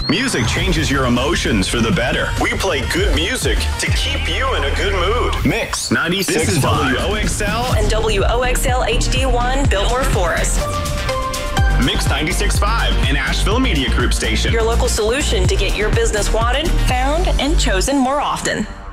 Music changes your emotions for the better. We play good music to keep you in a good mood. Mix 96.5. This is WOXL and WOXL HD1 Biltmore Forest. Mix 96.5, an Asheville Media Group station. Your local solution to get your business wanted, found, and chosen more often.